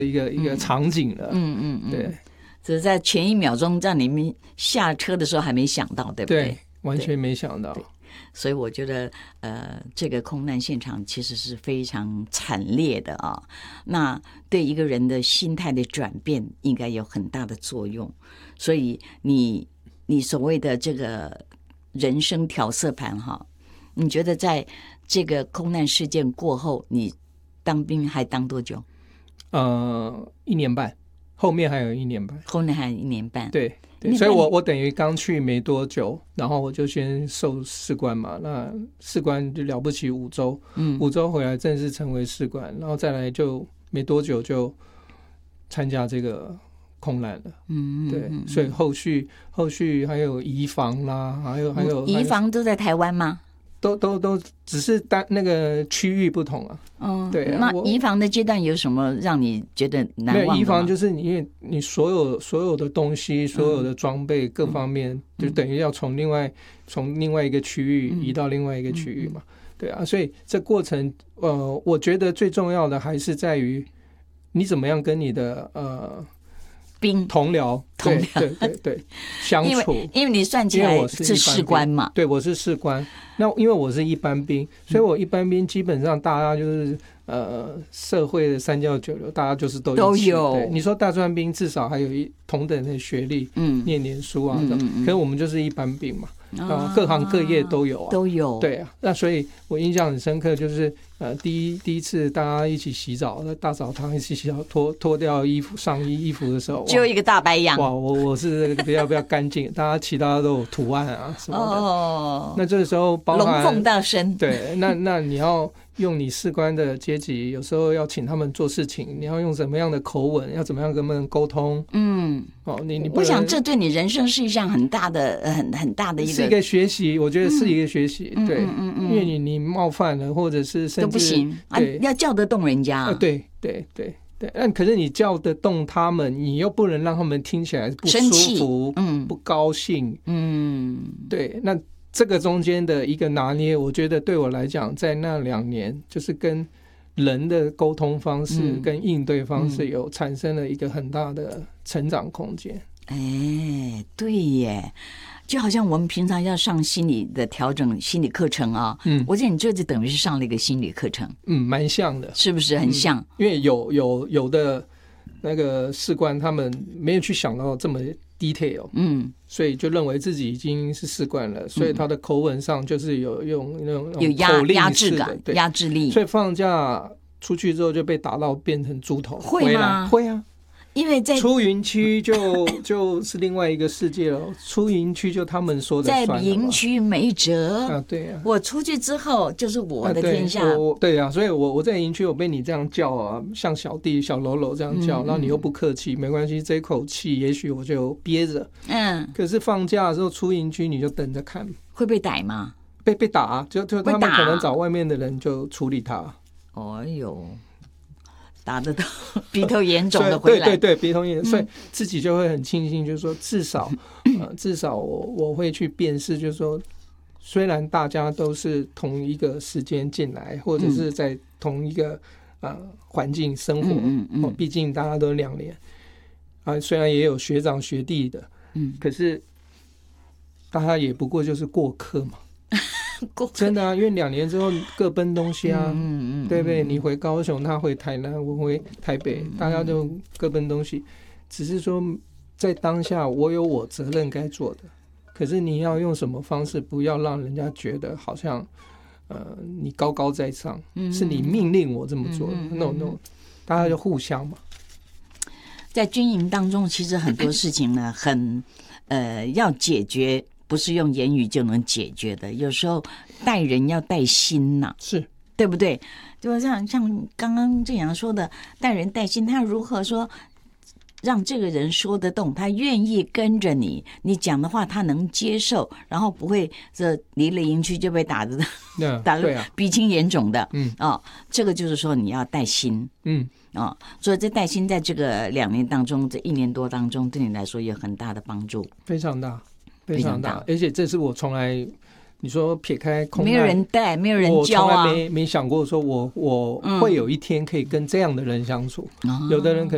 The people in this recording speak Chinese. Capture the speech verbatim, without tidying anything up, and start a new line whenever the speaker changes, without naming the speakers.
一个、嗯、一个场景了。
嗯嗯嗯，
对，
只是在前一秒钟在你们下车的时候还没想到，对不对？
对，完全没想到。
所以我觉得，呃，这个空难现场其实是非常惨烈的啊。那对一个人的心态的转变，应该有很大的作用。所以你你所谓的这个人生调色盘哈，你觉得在这个空难事件过后，你当兵还当多久？
呃，一年半，后面还有一年半，
后面还有一年半。
对。对，所以我我等于刚去没多久，然后我就先受士官嘛，那士官就了不起五周，嗯，五周回来正式成为士官，然后再来就没多久就参加这个空难了，嗯，对，所以后续后续还有移防啦，还有还有
移防都在台湾吗？
都都都只是单那个区域不同啊。嗯，对啊。
那移防的阶段有什么让你觉得难忘的吗？
没有移防就是你因为你所有所有的东西、所有的装备各方面，嗯、就等于要从另外从另外一个区域移到另外一个区域嘛。嗯、对啊，所以这过程呃，我觉得最重要的还是在于你怎么样跟你的呃。
兵
同僚，
同僚，
对对 对, 对相处，
因为因为你算起来是士官嘛，
对，我是士官。那因为我是一般兵，所以我一般兵基本上大家就是呃社会的三教九流，大家就是都
都有。
对，你说大专兵至少还有一同等的学历，嗯，念念书啊，嗯嗯嗯，可是我们就是一般兵嘛。啊，各行各业都有啊，
都有。
对啊，那所以我印象很深刻，就是呃，第一第一次大家一起洗澡，在大澡堂一起洗澡，脱脱掉衣服上衣衣服的时候，
就一个大白羊。
哇，我我是比较比较干净，大家其他都有图案啊什么的。哦，那这个时候包含
龙凤大身。
对，那那你要用你士官的阶级，有时候要请他们做事情，你要用什么样的口吻，要怎么样跟他们沟通？嗯，哦，你你
我想这对你人生是一项很大的、很很大的一个
是一个学习，我觉得是一个学习，嗯、对，嗯嗯嗯、因为你你冒犯了，或者是甚至
都不行，对、啊，要叫得动人家、啊
啊，对对对对，但可是你叫得动他们，你又不能让他们听起来不舒服，嗯，不高兴，嗯，对，那。这个中间的一个拿捏，我觉得对我来讲，在那两年就是跟人的沟通方式跟应对方式有产生了一个很大的成长空间。
哎，对耶，就好像我们平常要上心理的调整心理课程啊，嗯，我觉得你这就等于是上了一个心理课程，
嗯，蛮像的，
是不是很像？
嗯、因为有有有的那个士官他们没有去想到这么detail， 嗯，所以就认为自己已经是士官了，所以他的口吻上就是有用那种
有压压制感、压制力，
所以放假出去之后就被打到变成猪头，
会吗？
会啊。
因为在
出营区就就是另外一个世界了，出营区就他们说的算了，
在营区没辙
啊，对啊，
我出去之后就是我的天下，
啊、对, 对啊，所以我我在营区我被你这样叫啊，像小弟小喽啰这样叫，嗯、然后你又不客气，没关系，这口气也许我就憋着，嗯，可是放假的时候出营区你就等着看，
会被逮吗？
被被打、啊，就就他们可能找外面的人就处理他，
哎呦。打得到鼻头眼肿的回来，
对对对，鼻头眼肿，所以自己就会很庆幸，就是说至少，呃，至少我我会去辨识，就是说，虽然大家都是同一个时间进来，或者是在同一个呃环境生活，嗯嗯嗯，毕竟大家都两年啊，虽然也有学长学弟的，嗯，可是大家也不过就是过客嘛。真的啊，因为两年之后各奔东西啊，嗯嗯，对不对？你回高雄，他回台南，我回台北，大家就各奔东西。只是说在当下，我有我责任该做的，可是你要用什么方式，不要让人家觉得好像呃你高高在上，嗯、是你命令我这么做的。嗯、no no， 大家就互相嘛。
在军营当中，其实很多事情呢，很呃要解决。不是用言语就能解决的，有时候带人要带心呐、啊，
是
对不对？就像像刚刚正阳说的，带人带心，他如何说让这个人说得动，他愿意跟着你，你讲的话他能接受，然后不会这离了营区就被打的，打得鼻青眼肿的，嗯啊、哦，这个就是说你要带心，嗯啊、哦，所以这带心在这个两年当中，这一年多当中，对你来说有很大的帮助，
非常大。非常大，而且这是我从来，你说撇开空难，
没有人带，没有人教啊，
我从来没没想过说我我会有一天可以跟这样的人相处。嗯、有的人可能